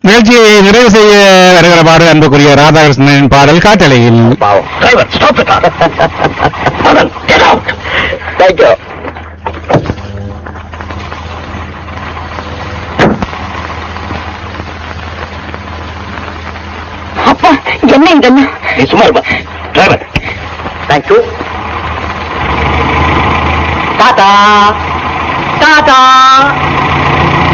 நிகழ்ச்சியை நிறைவு செய்ய வருகிற பாடல் அன்புக்குரிய ராதாகிருஷ்ணனின் பாடல் காட்டலையில். அப்பா என்ன இதெல்லாம்? நீ சும்மா இருப்பா. Driver thank you. டாடா டாடா.